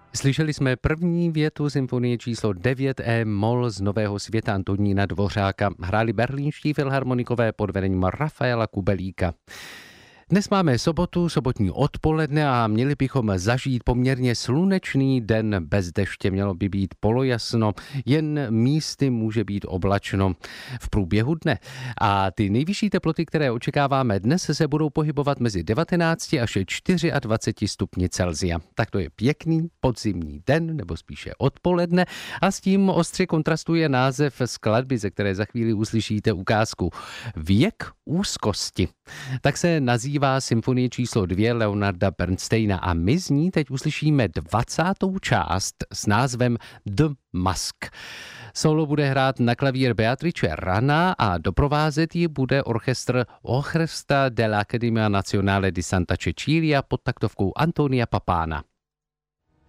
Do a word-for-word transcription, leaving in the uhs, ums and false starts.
Slyšeli jsme první větu symfonie číslo devět E moll z Nového světa Antonína Dvořáka. Hráli berlínští filharmonikové pod vedením Rafaela Kubelíka. Dnes máme sobotu, sobotní odpoledne a měli bychom zažít poměrně slunečný den bez deště. Mělo by být polojasno, jen místy může být oblačno v průběhu dne. A ty nejvyšší teploty, které očekáváme dnes, se budou pohybovat mezi devatenáct až dvacet čtyři stupni Celsia. Tak to je pěkný podzimní den, nebo spíše odpoledne. A s tím ostře kontrastuje název skladby, ze které za chvíli uslyšíte ukázku. Věk úzkosti. Tak se nazývá symfonie číslo dvě Leonarda Bernsteina a my z ní teď uslyšíme dvacátou část s názvem The Mask. Solo bude hrát na klavír Beatrice Rana a doprovázet ji bude orchestr Orchestra dell'Accademia Nazionale di Santa Cecilia pod taktovkou Antonia Papana.